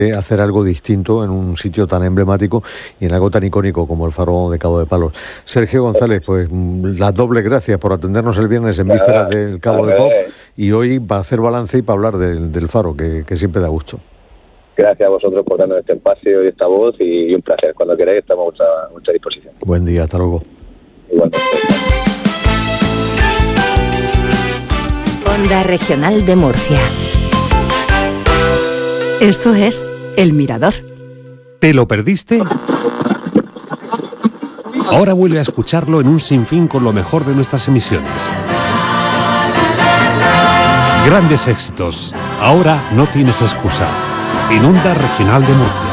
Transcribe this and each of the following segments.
hacer algo distinto en un sitio tan emblemático y en algo tan icónico como el Faro de Cabo de Palos. Sergio González, pues las dobles gracias por atendernos el viernes en vísperas del Cabo de Pop y hoy para hacer balance y para hablar del Faro, que siempre da gusto. Gracias a vosotros por darnos este espacio y esta voz, y un placer. Cuando queráis estamos a mucha disposición. Buen día, hasta luego. Igualmente. Onda Regional de Murcia. Esto es El Mirador. ¿Te lo perdiste? Ahora vuelve a escucharlo en un sinfín con lo mejor de nuestras emisiones. Grandes éxitos. Ahora no tienes excusa. En Onda Regional de Murcia.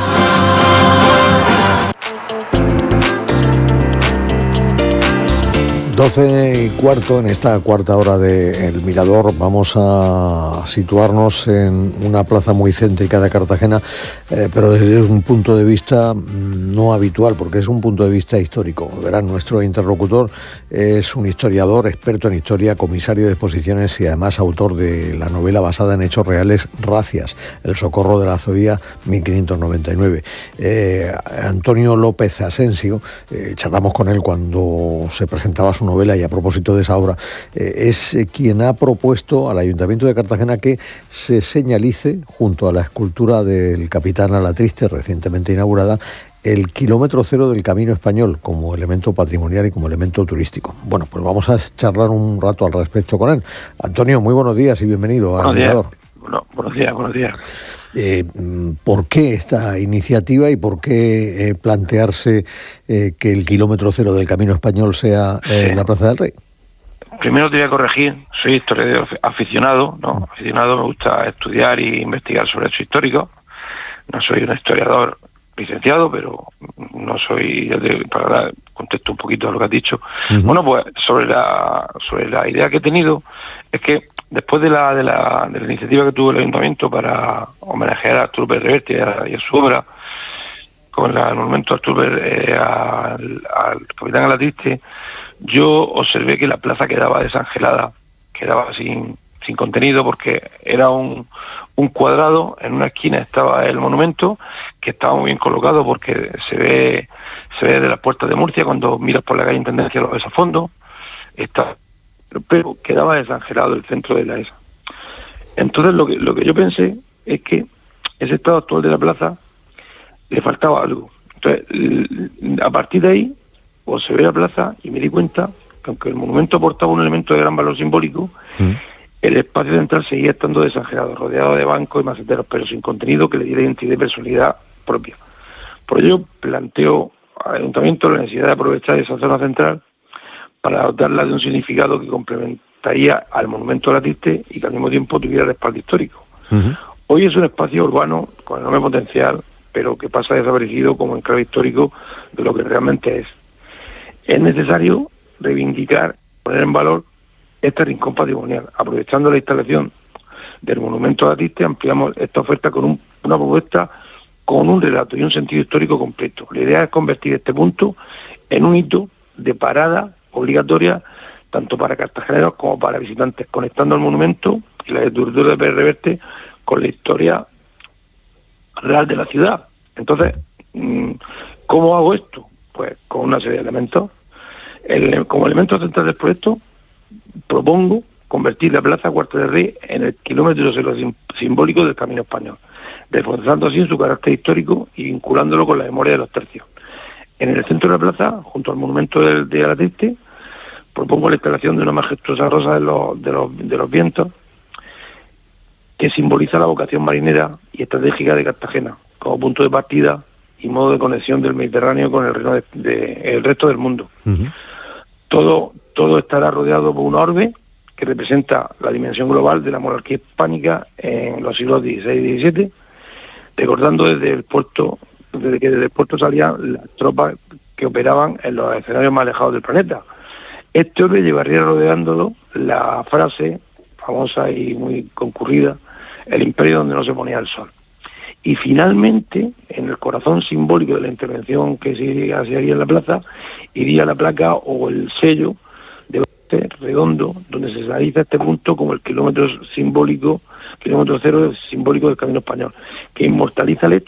12:15 en esta cuarta hora de El Mirador. Vamos a situarnos en una plaza muy céntrica de Cartagena, pero desde un punto de vista no habitual, porque es un punto de vista histórico. Verán, nuestro interlocutor es un historiador, experto en historia, comisario de exposiciones y además autor de la novela basada en hechos reales Racias, El Socorro de la Zoía, 1599. Antonio López Asensio, charlamos con él cuando se presentaba su novela, y a propósito de esa obra, es quien ha propuesto al Ayuntamiento de Cartagena que se señalice, junto a la escultura del Capitán Alatriste, recientemente inaugurada, el kilómetro cero del Camino Español como elemento patrimonial y como elemento turístico. Bueno, pues vamos a charlar un rato al respecto con él. Antonio, muy buenos días y bienvenido al Mirador. Bueno, buenos días. ¿Por qué esta iniciativa y por qué plantearse que el kilómetro cero del Camino Español sea la Plaza del Rey? Primero te voy a corregir, soy historiador aficionado, ¿no? Aficionado, me gusta estudiar e investigar sobre hechos históricos. No soy un historiador licenciado, pero no soy, para dar contexto un poquito a lo que has dicho. Uh-huh. Bueno, pues sobre la idea que he tenido, es que después de la iniciativa que tuvo el Ayuntamiento para homenajear a Arturo Pérez Reverte y a su obra, con el monumento a Arturo al Capitán Alatriste, yo observé que la plaza quedaba desangelada, quedaba sin contenido, porque era un cuadrado, en una esquina estaba el monumento, que estaba muy bien colocado porque se ve de las puertas de Murcia, cuando miras por la calle Intendencia lo ves a fondo, pero quedaba desangelado el centro de la ESA. Entonces lo que yo pensé es que ese estado actual de la plaza le faltaba algo. Entonces, a partir de ahí, observé la plaza y me di cuenta que aunque el monumento aportaba un elemento de gran valor simbólico, el espacio central seguía estando desangelado, rodeado de bancos y maceteros, pero sin contenido que le diera identidad y personalidad propia. Por ello, planteo al Ayuntamiento la necesidad de aprovechar esa zona central para dotarla de un significado que complementaría al monumento Alatriste y que al mismo tiempo tuviera respaldo histórico. Uh-huh. Hoy es un espacio urbano con enorme potencial, pero que pasa desaparecido como enclave histórico de lo que realmente es. Es necesario reivindicar, poner en valor este rincón patrimonial. Aprovechando la instalación del monumento Alatriste, ampliamos esta oferta con una propuesta con un relato y un sentido histórico completo. La idea es convertir este punto en un hito de parada obligatoria tanto para cartageneros como para visitantes, conectando el monumento y la escultura de Pérez Reverte con la historia real de la ciudad. Entonces, ¿cómo hago esto? Pues con una serie de elementos. Como elemento central del proyecto, propongo convertir la Plaza Cuarto del Rey en el kilómetro cero simbólico del Camino Español, reforzando así su carácter histórico y vinculándolo con la memoria de los tercios. En el centro de la plaza, junto al monumento de Alatriste, propongo la instalación de una majestuosa rosa de los vientos que simboliza la vocación marinera y estratégica de Cartagena, como punto de partida y modo de conexión del Mediterráneo con el resto del mundo. Uh-huh. Todo estará rodeado por una orbe que representa la dimensión global de la monarquía hispánica en los siglos XVI y XVII, recordando desde que desde el puerto salían las tropas que operaban en los escenarios más alejados del planeta. Este orbe llevaría rodeándolo la frase famosa y muy concurrida, el imperio donde no se ponía el sol. Y finalmente, en el corazón simbólico de la intervención que se haría en la plaza, iría la placa o el sello de este redondo, donde se realiza este punto como el kilómetro cero simbólico del Camino Español, que inmortaliza el hecho